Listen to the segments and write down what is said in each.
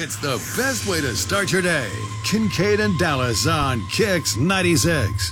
It's the best way to start your day. Kincaid and Dallas on Kix 96.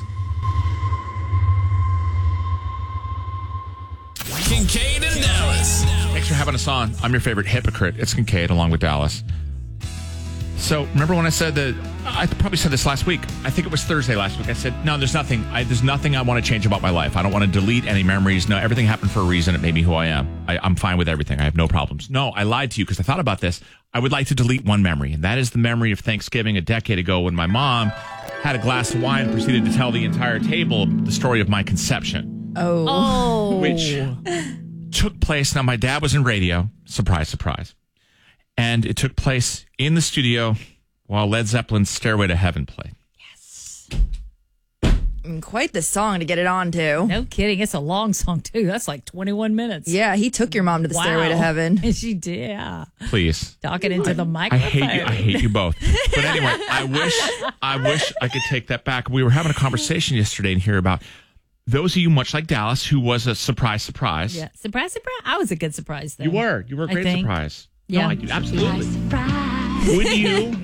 Kincaid and Dallas. Thanks for having us on. I'm your favorite hypocrite. It's Kincaid along with Dallas. So remember when I said that, I probably said this last week. I think it was Thursday last week. I said, no, there's nothing I want to change about my life. I don't want to delete any memories. No, everything happened for a reason. It made me who I am. I'm fine with everything. I have no problems. No, I lied to you because I thought about this. I would like to delete one memory, and that is the memory of Thanksgiving a decade ago when my mom had a glass of wine and proceeded to tell the entire table the story of my conception. Oh. Which took place. Now, my dad was in radio. Surprise, surprise. And it took place in the studio while Led Zeppelin's Stairway to Heaven played. Yes. Quite the song to get it on to. No kidding. It's a long song, too. That's like 21 minutes. Yeah, he took your mom to the Stairway to Heaven. She did. Yeah. Please. Talking into the I microphone. hate you both. But anyway, I wish I could take that back. We were having a conversation yesterday in here about those of you, much like Dallas, who was a surprise. Yeah. Surprise. I was a good surprise, though. You were a great surprise. Yeah. No, absolutely. Would you?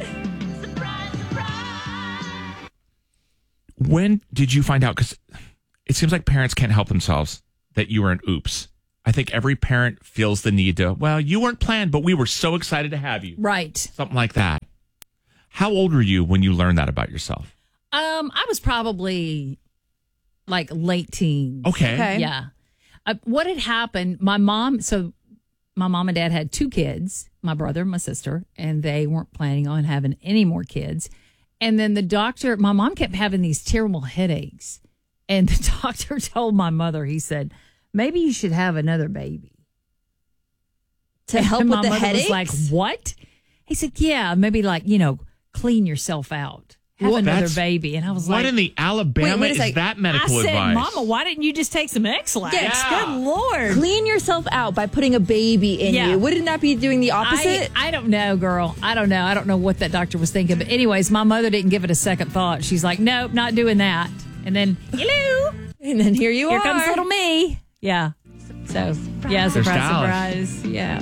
When did you find out? Because it seems like parents can't help themselves that you were an oops. I think every parent feels the need to, well, you weren't planned, but we were so excited to have you. Right. Something like that. How old were you when you learned that about yourself? I was probably like late teens. Okay. Yeah. What had happened, my mom and dad had two kids, my brother and my sister, and they weren't planning on having any more kids. And then my mom kept having these terrible headaches. And the doctor told my mother, he said, maybe you should have another baby. To help with the headaches? My mother was like, what? He said, yeah, maybe like, clean yourself out. Have another baby. And I was like, what in the Alabama wait is that medical I said, advice? Mama, why didn't you just take some X-Lax? Yeah. Good Lord. Clean yourself out by putting a baby in you. Wouldn't that be doing the opposite? I don't know, girl. I don't know. I don't know what that doctor was thinking. But anyways, my mother didn't give it a second thought. She's like, nope, not doing that. And then, hello. And then here Here comes little me. Yeah. So, yeah, surprise. Yeah.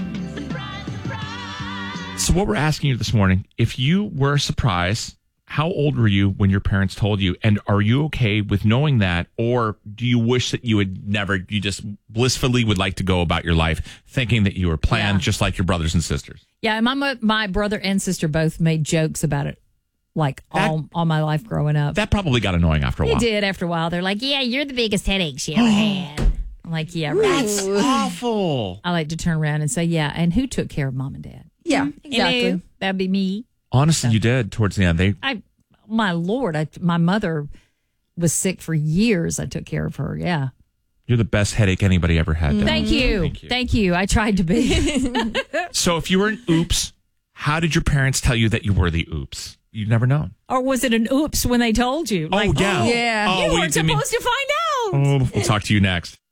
So what we're asking you this morning, if you were a surprise, how old were you when your parents told you? And are you okay with knowing that? Or do you wish that you just blissfully would like to go about your life thinking that you were planned just like your brothers and sisters? Yeah, and my brother and sister both made jokes about it, like all my life growing up. That probably got annoying after a while. It did after a while. They're like, yeah, you're the biggest headache she ever had. I'm like, yeah, right. That's awful. I like to turn around and say, yeah, and who took care of mom and dad? Yeah, exactly. Hello, that'd be me. Honestly, you did towards the end. My Lord, my mother was sick for years. I took care of her. Yeah. You're the best headache anybody ever had. Thank you. I tried to be. So if you were an oops, how did your parents tell you that you were the oops? You'd never known. Or was it an oops when they told you? Like, yeah. Yeah. You weren't supposed to find out. Oh, we'll talk to you next.